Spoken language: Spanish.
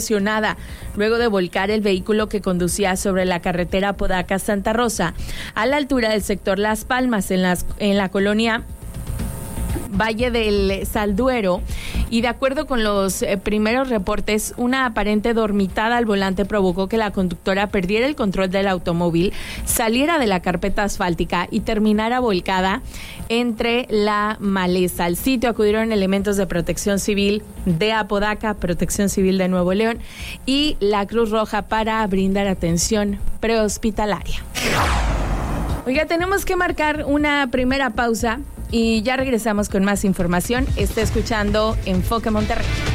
lesionada luego de volcar el vehículo que conducía sobre la carretera Apodaca-Santa Rosa a la altura del sector Las Palmas en la colonia Valle del Salduero, y de acuerdo con los primeros reportes, una aparente dormitada al volante provocó que la conductora perdiera el control del automóvil, saliera de la carpeta asfáltica y terminara volcada entre la maleza. Al sitio acudieron elementos de Protección Civil de Apodaca, Protección Civil de Nuevo León y la Cruz Roja para brindar atención prehospitalaria. Oiga, tenemos que marcar una primera pausa y ya regresamos con más información. Está escuchando Enfoque Monterrey.